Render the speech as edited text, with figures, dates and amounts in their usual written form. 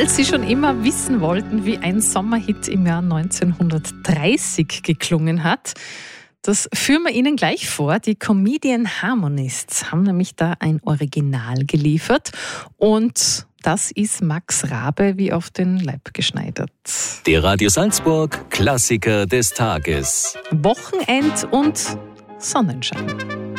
Falls Sie schon immer wissen wollten, wie ein Sommerhit im Jahr 1930 geklungen hat, das führen wir Ihnen gleich vor. Die Comedian Harmonists haben nämlich da ein Original geliefert und das ist Max Rabe wie auf den Leib geschneidert. Der Radio Salzburg Klassiker des Tages. Wochenend und Sonnenschein.